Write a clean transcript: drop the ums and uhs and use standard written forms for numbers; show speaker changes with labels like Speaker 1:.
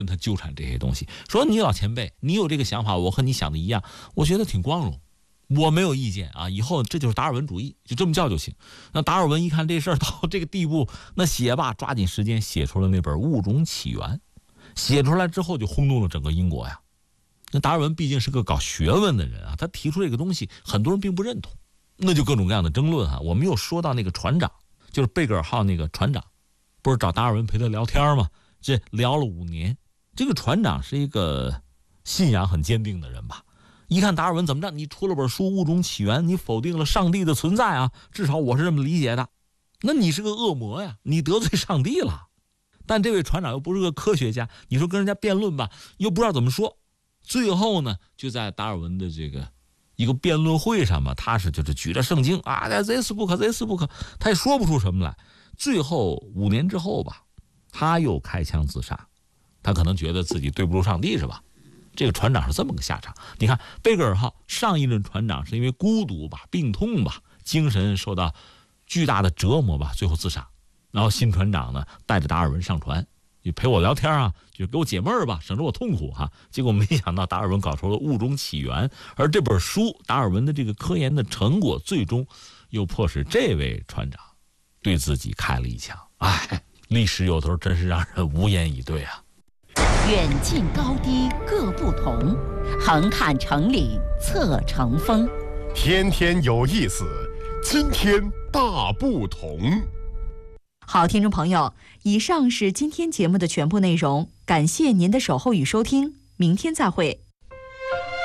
Speaker 1: 跟他纠缠这些东西，说你老前辈，你有这个想法，我和你想的一样，我觉得挺光荣，我没有意见啊，以后这就是达尔文主义，就这么叫就行。那达尔文一看这事儿到这个地步，那写吧，抓紧时间写出了那本《物种起源》，写出来之后就轰动了整个英国呀。那达尔文毕竟是个搞学问的人啊，他提出这个东西，很多人并不认同，那就各种各样的争论啊。我们又说到那个船长，就是贝格尔号那个船长，不是找达尔文陪他聊天吗？这聊了5年。这个船长是一个信仰很坚定的人吧？一看达尔文怎么着，你出了本书《物种起源》，你否定了上帝的存在啊，至少我是这么理解的。那你是个恶魔呀，你得罪上帝了。但这位船长又不是个科学家，你说跟人家辩论吧，又不知道怎么说。最后呢，就在达尔文的这个一个辩论会上嘛，他就是举着圣经啊 ，this book， 他也说不出什么来。最后5年之后吧，他又开枪自杀。他可能觉得自己对不住上帝是吧？这个船长是这么个下场。你看贝格尔号上一任船长是因为孤独吧、病痛吧、精神受到巨大的折磨吧，最后自杀。然后新船长呢带着达尔文上船，就陪我聊天啊，就给我解闷儿吧，省着我痛苦哈。结果没想到达尔文搞出了物种起源，而这本书达尔文的这个科研的成果，最终又迫使这位船长对自己开了一枪。哎，历史有头真是让人无言以对啊。
Speaker 2: 远近高低各不同，横看成岭侧成峰。
Speaker 3: 天天有意思，今天大不同。
Speaker 4: 好，听众朋友，以上是今天节目的全部内容，感谢您的守候与收听，明天再会。